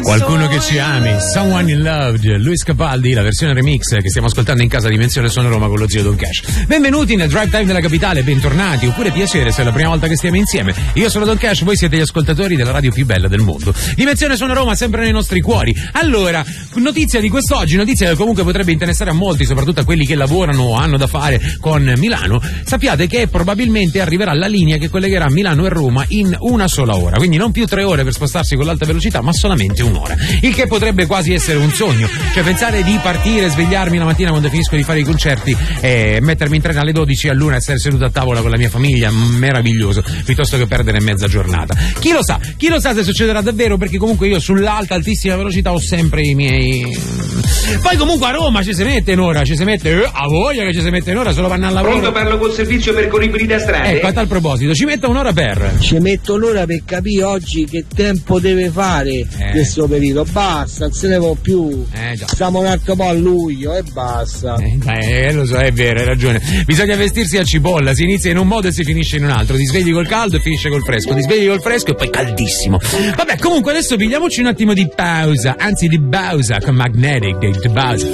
Qualcuno che ci ami, Someone in Love, Luis Capaldi, la versione remix che stiamo ascoltando in casa Dimensione Suono Roma con lo zio Don Cash. Benvenuti nel Drive Time della Capitale, bentornati, oppure piacere se è la prima volta che stiamo insieme. Io sono Don Cash, voi siete gli ascoltatori della radio più bella del mondo. Dimensione Suono Roma, sempre nei nostri cuori. Allora, notizia di quest'oggi, notizia che comunque potrebbe interessare a molti, soprattutto a quelli che lavorano o hanno da fare con Milano. Sappiate che probabilmente arriverà la linea che collegherà Milano e Roma in una sola ora, quindi non più 3 ore per spostarsi con l'alta velocità, ma solamente un'ora, il che potrebbe quasi essere un sogno, cioè pensare di partire, svegliarmi la mattina quando finisco di fare i concerti e mettermi in treno alle 12 all'1 e essere seduto a tavola con la mia famiglia, meraviglioso, piuttosto che perdere mezza giornata. Chi lo sa se succederà davvero, perché comunque io sull'alta altissima velocità ho sempre i miei. Poi comunque a Roma ci si mette in ora, a voglia che ci si mette in ora, solo vanno al lavoro. Pronto, parlo col servizio percorribili da strade. Ecco, a tal proposito, ci metto un'ora per. Ci metto un'ora per capire oggi che tempo deve fare questo periodo. Basta, non se ne può più. Già. Siamo un altro po' a luglio e basta. Lo so, è vero, hai ragione. Bisogna vestirsi a cipolla, si inizia in un modo e si finisce in un altro. Ti svegli col caldo e finisce col fresco. Ti svegli col fresco e poi caldissimo. Vabbè, comunque adesso pigliamoci un attimo di pausa, anzi di Bausa con Magnetic, di Bausa.